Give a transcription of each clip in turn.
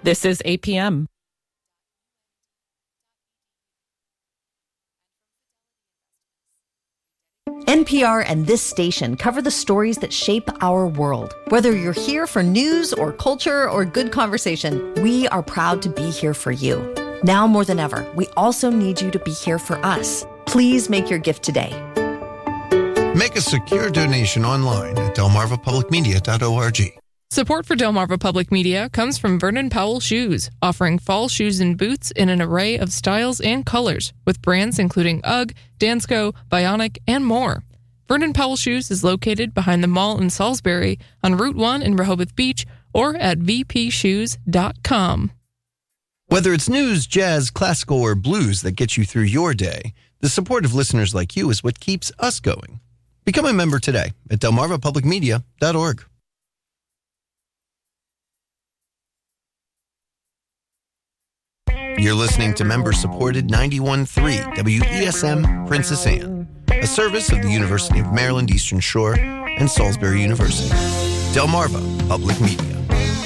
This is APM. NPR and this station cover the stories that shape our world. Whether you're here for news or culture or good conversation, we are proud to be here for you. Now more than ever, we also need you to be here for us. Please make your gift today. Make a secure donation online at delmarvapublicmedia.org. Support for Delmarva Public Media comes from Vernon Powell Shoes, offering fall shoes and boots in an array of styles and colors, with brands including UGG, Dansko, Bionic, and more. Vernon Powell Shoes is located behind the mall in Salisbury, on Route 1 in Rehoboth Beach, or at vpshoes.com. Whether it's news, jazz, classical, or blues that gets you through your day, the support of listeners like you is what keeps us going. Become a member today at delmarvapublicmedia.org. You're listening to member-supported 91.3 WESM Princess Anne, a service of the University of Maryland Eastern Shore and Salisbury University. Delmarva Public Media.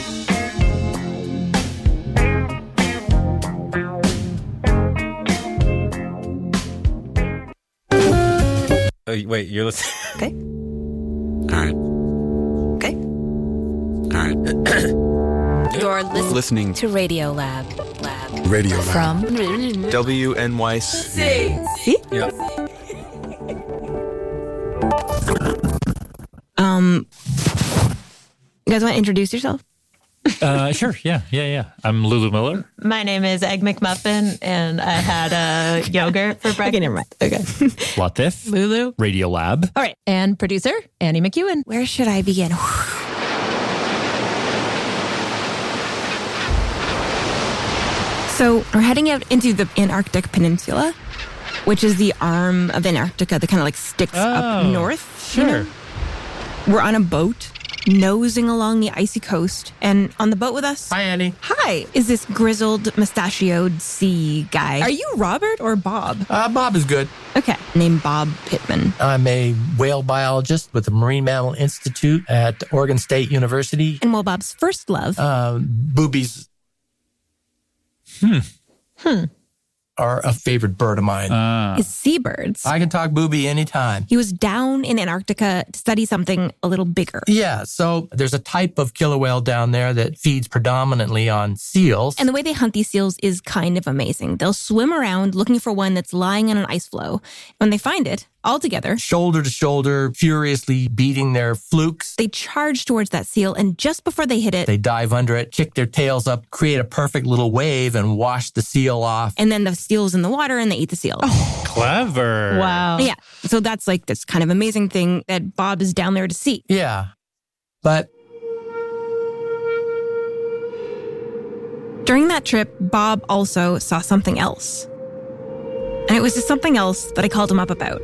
Oh, wait, you're listening? Okay. All right. Okay. All right. You're Listening to Radio Lab. Radio Lab. From WNYC. See? Yep. You guys want to introduce yourself? Sure. Yeah. I'm Lulu Miller. My name is Egg McMuffin, and I had a yogurt for breakfast. Okay, never mind. Okay. Latif. Lulu. Radio Lab. All right. And producer, Annie McEwen. Where should I begin? So we're heading out into the Antarctic Peninsula, which is the arm of Antarctica that kind of like sticks up north. Sure. You know? We're on a boat, nosing along the icy coast, and on the boat with us... Hi, Annie. Hi. Is this grizzled, mustachioed sea guy. Are you Robert or Bob? Bob is good. Okay. Named Bob Pittman. I'm a whale biologist with the Marine Mammal Institute at Oregon State University. And well, Bob's first love... boobies are a favorite bird of mine. is seabirds. I can talk booby anytime. He was down in Antarctica to study something a little bigger. Yeah, so there's a type of killer whale down there that feeds predominantly on seals. And the way they hunt these seals is kind of amazing. They'll swim around looking for one that's lying on an ice floe. When they find it, all together, shoulder to shoulder, furiously beating their flukes. they charge towards that seal, and just before they hit it, They dive under it, kick their tails up, create a perfect little wave, and wash the seal off. and then the seal's in the water and they eat the seal. Clever. Wow. Yeah. So that's like this kind of amazing thing that Bob is down there to see. Yeah, but During that trip, Bob also saw something else. And it was just something else that I called him up about.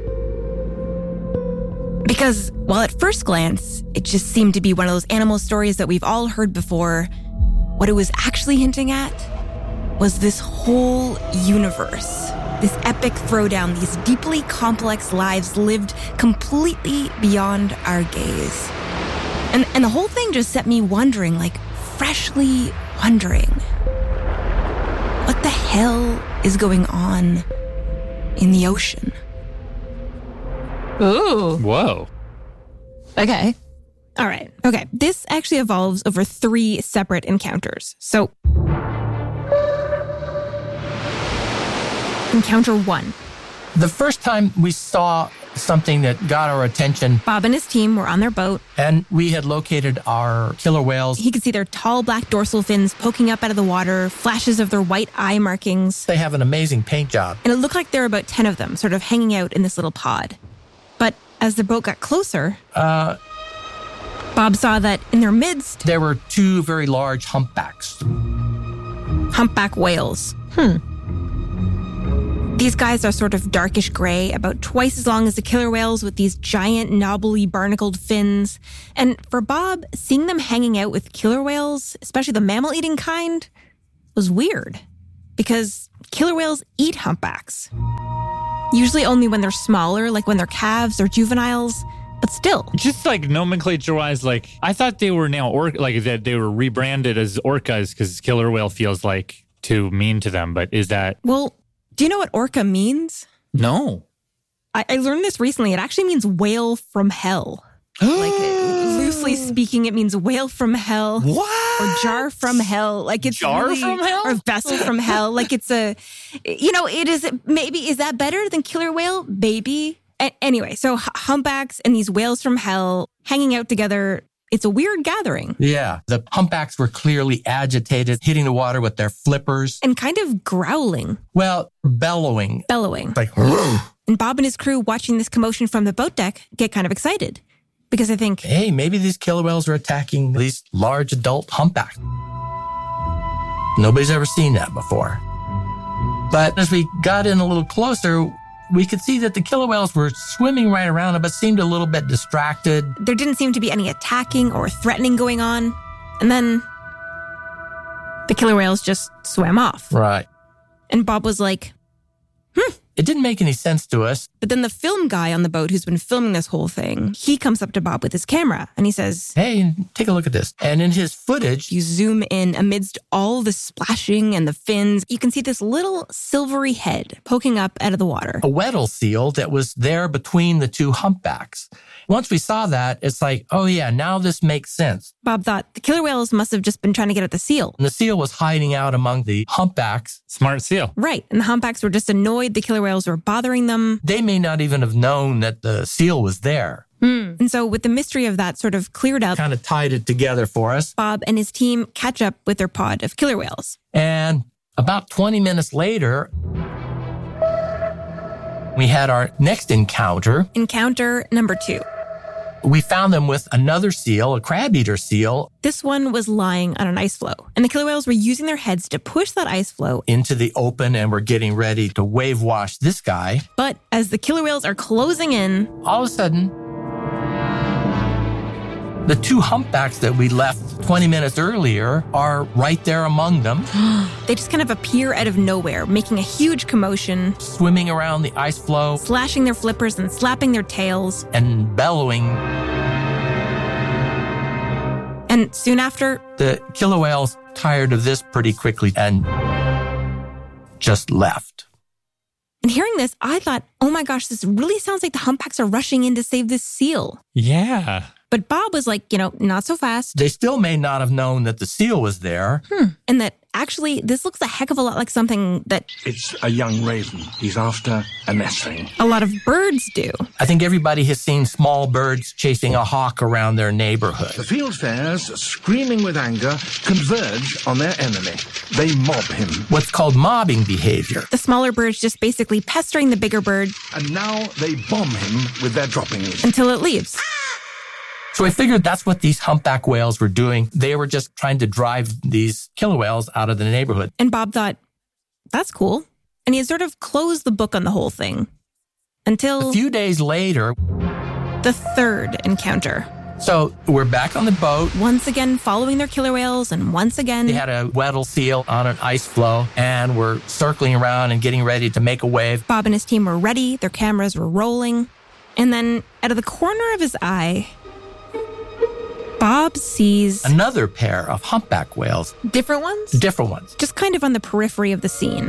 Because while at first glance, it just seemed to be one of those animal stories that we've all heard before, what it was actually hinting at was this whole universe. This epic throwdown, these deeply complex lives lived completely beyond our gaze. And the whole thing just set me wondering, like freshly wondering, what the hell is going on in the ocean? Ooh. Whoa. Okay. All right. Okay. This actually evolves over 3 separate encounters. So, encounter 1. the first time we saw something that got our attention, Bob and his team were on their boat. and we had located our killer whales. He could see their tall black dorsal fins poking up out of the water, flashes of their white eye markings. They have an amazing paint job. And it looked like there were about 10 of them, sort of hanging out in this little pod. But as the boat got closer, Bob saw that in their midst, there were 2 very large humpbacks. Humpback whales. These guys are sort of darkish gray, about twice as long as the killer whales, with these giant, knobbly, barnacled fins. And for Bob, seeing them hanging out with killer whales, especially the mammal-eating kind, was weird. Because killer whales eat humpbacks. Usually only when they're smaller, like when they're calves or juveniles, But still. Just like nomenclature-wise, like I thought they were now that they were rebranded as orcas because killer whale feels like too mean to them. But is that? Well, do you know what orca means? No. I learned this recently. It actually means whale from hell. Loosely speaking, it means whale from hell. What? Or jar from hell. Like it's jar really, from hell? Or vessel from hell. Like it's it is, maybe, is that better than killer whale? Maybe. Anyway, so humpbacks and these whales from hell hanging out together. It's a weird gathering. Yeah. The humpbacks were clearly agitated, hitting the water with their flippers. And kind of growling. Well, bellowing. Like, and Bob and his crew watching this commotion from the boat deck get kind of excited. Because I think, hey, maybe these killer whales are attacking these large adult humpbacks. Nobody's ever seen that before. But as we got in a little closer, we could see that the killer whales were swimming right around them, but seemed a little bit distracted. There didn't seem to be any attacking or threatening going on. And then the killer whales just swam off. Right. And Bob was like, It didn't make any sense to us. But then the film guy on the boat who's been filming this whole thing, he comes up to Bob with his camera and he says, hey, take a look at this. And in his footage, you zoom in amidst all the splashing and the fins. You can see this little silvery head poking up out of the water. A Weddell seal that was there between the two humpbacks. Once we saw that, it's like, oh yeah, now this makes sense. Bob thought the killer whales must have just been trying to get at the seal. And the seal was hiding out among the humpbacks. Smart seal. Right. And the humpbacks were just annoyed the killer whales were bothering them. They may not even have known that the seal was there. And so with the mystery of that sort of cleared up, kind of tied it together for us. Bob and his team catch up with their pod of killer whales. And about 20 minutes later, we had our next encounter. Encounter number 2. We found them with another seal, a crab-eater seal. This one was lying on an ice floe, and the killer whales were using their heads to push that ice floe into the open, and were getting ready to wave wash this guy. But as the killer whales are closing in, all of a sudden, the two humpbacks that we left 20 minutes earlier are right there among them. They just kind of appear out of nowhere, making a huge commotion. Swimming around the ice floe. Slashing their flippers and slapping their tails. And bellowing. And soon after, the killer whales tired of this pretty quickly and just left. And hearing this, I thought, oh my gosh, this really sounds like the humpbacks are rushing in to save this seal. Yeah. But Bob was like, not so fast. They still may not have known that the seal was there. And that actually, this looks a heck of a lot like something that... It's a young raven. He's after a nestling. A lot of birds do. I think everybody has seen small birds chasing a hawk around their neighborhood. The fieldfares, screaming with anger, converge on their enemy. They mob him. What's called mobbing behavior. The smaller birds just basically pestering the bigger bird. And now they bomb him with their droppings. Until it leaves. So I figured that's what these humpback whales were doing. They were just trying to drive these killer whales out of the neighborhood. And Bob thought, that's cool. And he had sort of closed the book on the whole thing. Until... a few days later... the third encounter. So we're back on the boat. Once again following their killer whales, and once again... they had a Weddell seal on an ice floe, and were circling around and getting ready to make a wave. Bob and his team were ready. Their cameras were rolling. And then, out of the corner of his eye... Bob sees... another pair of humpback whales. Different ones? Different ones. Just kind of on the periphery of the scene.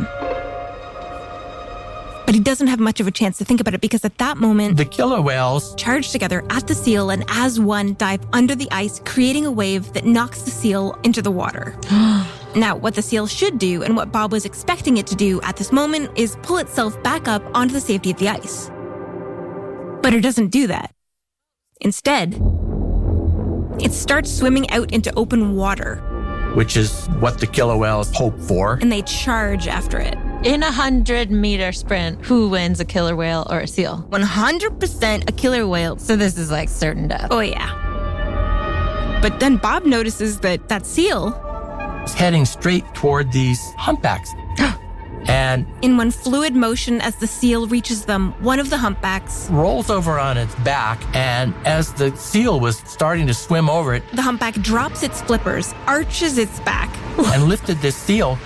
But he doesn't have much of a chance to think about it because at that moment... the killer whales... charge together at the seal and as one dive under the ice, creating a wave that knocks the seal into the water. Now, what the seal should do and what Bob was expecting it to do at this moment is pull itself back up onto the safety of the ice. But it doesn't do that. Instead... it starts swimming out into open water. Which is what the killer whales hope for. And they charge after it. In a 100-meter sprint, who wins, a killer whale or a seal? 100% a killer whale. So this is like certain death. Oh, yeah. But then Bob notices that seal... is heading straight toward these humpbacks. And in one fluid motion as the seal reaches them, one of the humpbacks rolls over on its back, and as the seal was starting to swim over it, the humpback drops its flippers, arches its back, and lifted this seal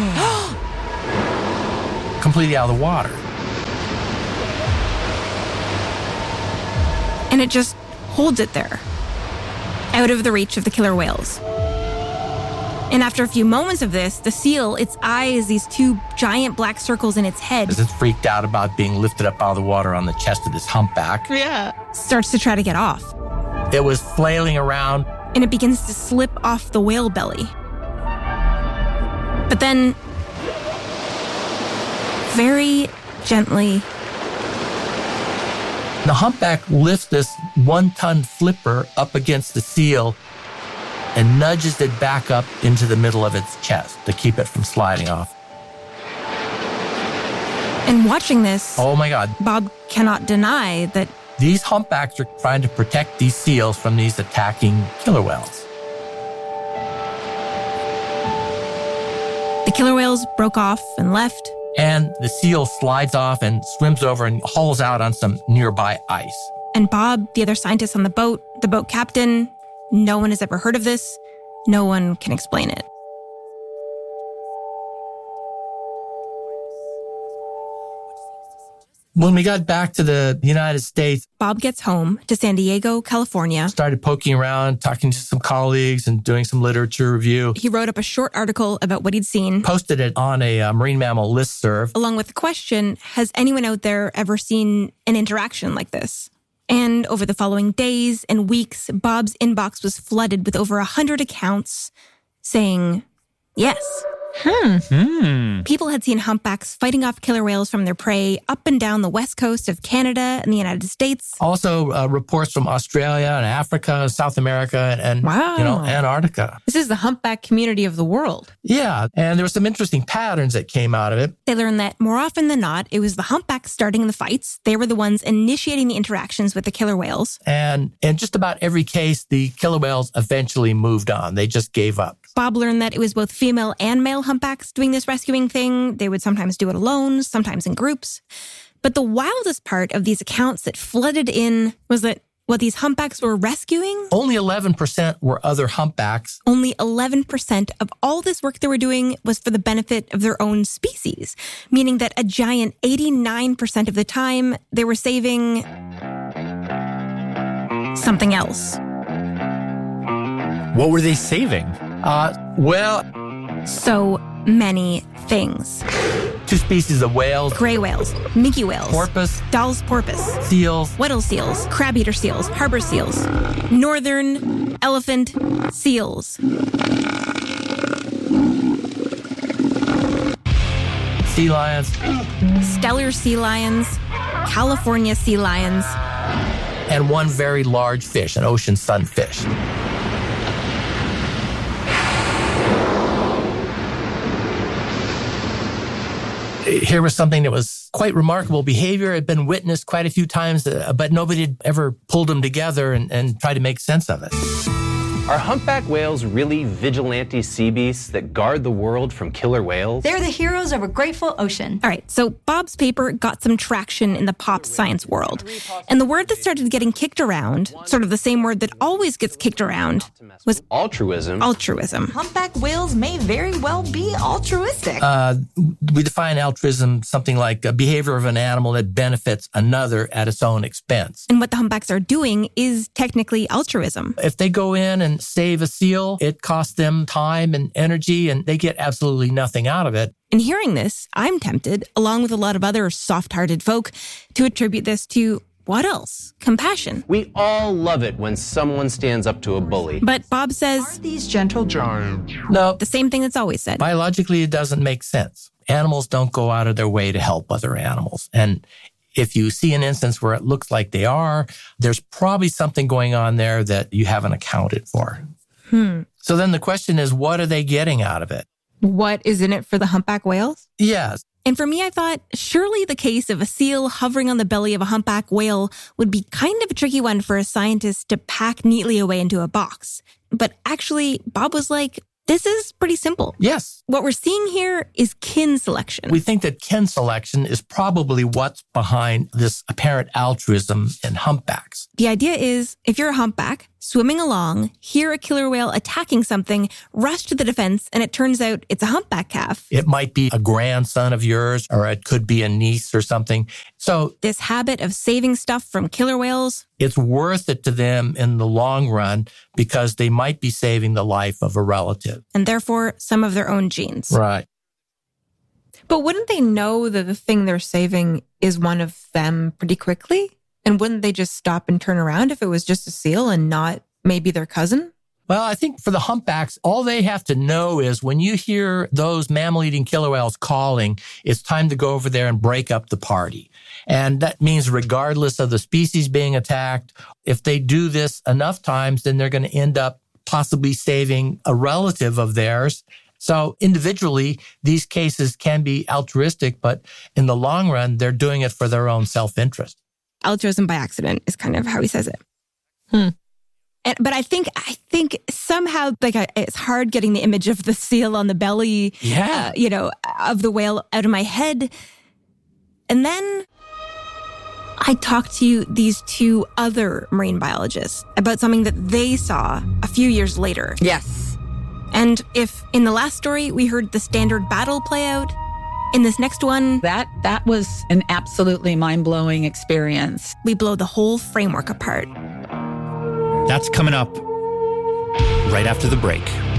completely out of the water. And it just holds it there, out of the reach of the killer whales. And after a few moments of this, the seal, its eyes, these two giant black circles in its head, As it's freaked out about being lifted up out of the water on the chest of this humpback, starts to try to get off. it was flailing around. And it begins to slip off the whale belly. But then, very gently, the humpback lifts this 1-ton flipper up against the seal and nudges it back up into the middle of its chest to keep it from sliding off. And watching this, Oh my God. Bob cannot deny that These humpbacks are trying to protect these seals from these attacking killer whales. the killer whales broke off and left. And the seal slides off and swims over and hauls out on some nearby ice. And Bob, the other scientist on the boat captain, no one has ever heard of this. No one can explain it. When we got back to the United States, Bob gets home to San Diego, California. started poking around, talking to some colleagues and doing some literature review. He wrote up a short article about what he'd seen, Posted it on a marine mammal listserv. along with the question, has anyone out there ever seen an interaction like this? And over the following days and weeks, Bob's inbox was flooded with over 100 accounts saying, yes. People had seen humpbacks fighting off killer whales from their prey up and down the west coast of Canada and the United States. Also, reports from Australia and Africa, South America, and Wow. Antarctica. This is the humpback community of the world. Yeah, and there were some interesting patterns that came out of it. They learned that more often than not, it was the humpbacks starting the fights. They were the ones initiating the interactions with the killer whales. And in just about every case, the killer whales eventually moved on. They just gave up. Bob learned that it was both female and male humpbacks doing this rescuing thing. They would sometimes do it alone, sometimes in groups. But the wildest part of these accounts that flooded in was that what these humpbacks were rescuing, Only 11% were other humpbacks. only 11% of all this work they were doing was for the benefit of their own species, meaning that a giant 89% of the time they were saving something else. What were they saving? So many things. 2 species of whales, Gray whales, minke whales, porpoise, Dall's porpoise, seals, Weddell seals, crab-eater seals, harbor seals, northern elephant seals. sea lions, Stellar sea lions, California sea lions, and one very large fish, an ocean sunfish. Here was something that was quite remarkable behavior. It had been witnessed quite a few times, but nobody had ever pulled them together and tried to make sense of it. Are humpback whales really vigilante sea beasts that guard the world from killer whales? They're the heroes of a grateful ocean. All right, so Bob's paper got some traction in the pop science world. And the word that started getting kicked around, sort of the same word that always gets kicked around, was altruism. Altruism. Humpback whales may very well be altruistic. We define altruism something like a behavior of an animal that benefits another at its own expense. And what the humpbacks are doing is technically altruism. If they go in and save a seal, it costs them time and energy, and they get absolutely nothing out of it. And hearing this, I'm tempted, along with a lot of other soft-hearted folk, to attribute this to what else? Compassion. We all love it when someone stands up to a bully. But Bob says, Aren't these gentle giants? No, the same thing that's always said. biologically, it doesn't make sense. Animals don't go out of their way to help other animals. And if you see an instance where it looks like they are, there's probably something going on there that you haven't accounted for. So then the question is, what are they getting out of it? What is in it for the humpback whales? Yes. And for me, I thought, surely the case of a seal hovering on the belly of a humpback whale would be kind of a tricky one for a scientist to pack neatly away into a box. But actually, Bob was like, this is pretty simple. Yes. What we're seeing here is kin selection. We think that kin selection is probably what's behind this apparent altruism in humpbacks. The idea is, if you're a humpback, swimming along, hear a killer whale attacking something, rush to the defense, and it turns out it's a humpback calf. It might be a grandson of yours, or it could be a niece or something. So this habit of saving stuff from killer whales, it's worth it to them in the long run because they might be saving the life of a relative. And therefore, some of their own genes. Right. But wouldn't they know that the thing they're saving is one of them pretty quickly? And wouldn't they just stop and turn around if it was just a seal and not maybe their cousin? Well, I think for the humpbacks, all they have to know is when you hear those mammal-eating killer whales calling, it's time to go over there and break up the party. And that means regardless of the species being attacked, if they do this enough times, then they're going to end up possibly saving a relative of theirs. So individually, these cases can be altruistic, but in the long run, they're doing it for their own self-interest. Altruism by accident is kind of how he says it. But I think somehow, like, it's hard getting the image of the seal on the belly, of the whale out of my head. And then I talked to these two other marine biologists about something that they saw a few years later. Yes. And if in the last story we heard the standard battle play out, in this next one, that was an absolutely mind-blowing experience. We blow the whole framework apart. That's coming up right after the break.